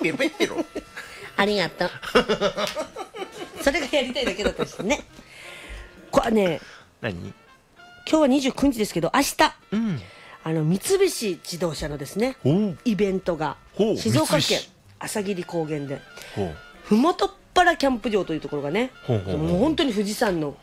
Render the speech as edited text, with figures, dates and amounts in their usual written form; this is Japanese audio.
ペロペペロ。 ありがとう。それがやりたいだけだったですね。これね、 何？ 今日は29日ですけど、明日、 うん。 三菱自動車のですね、 ほう。 イベントがほう静岡県三菱朝霧高原で、 ほう。 ふもとっぱらキャンプ場というところがね、 ほうほうほうもう本当に富士山の